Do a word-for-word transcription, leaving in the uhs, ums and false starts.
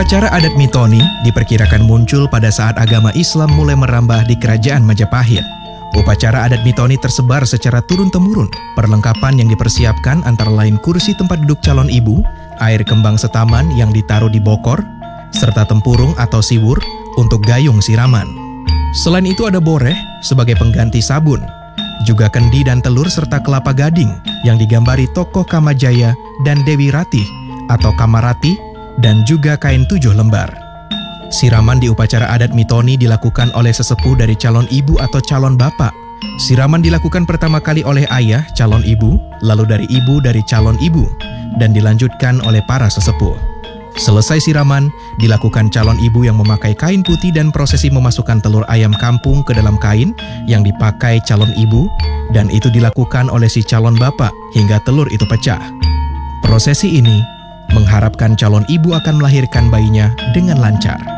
Upacara adat mitoni diperkirakan muncul pada saat agama Islam mulai merambah di kerajaan Majapahit. Upacara adat mitoni tersebar secara turun-temurun. Perlengkapan yang dipersiapkan antara lain kursi tempat duduk calon ibu, air kembang setaman yang ditaruh di bokor, serta tempurung atau siwur untuk gayung siraman. Selain itu ada boreh sebagai pengganti sabun, juga kendi dan telur serta kelapa gading yang digambari tokoh Kamajaya dan Dewi Ratih atau Kamarati, dan juga kain tujuh lembar. Siraman di upacara adat mitoni dilakukan oleh sesepuh dari calon ibu atau calon bapak. Siraman dilakukan pertama kali oleh ayah calon ibu, lalu dari ibu dari calon ibu, dan dilanjutkan oleh para sesepuh. Selesai siraman, dilakukan calon ibu yang memakai kain putih dan prosesi memasukkan telur ayam kampung ke dalam kain yang dipakai calon ibu, dan itu dilakukan oleh si calon bapak hingga telur itu pecah. Prosesi ini mengharapkan calon ibu akan melahirkan bayinya dengan lancar.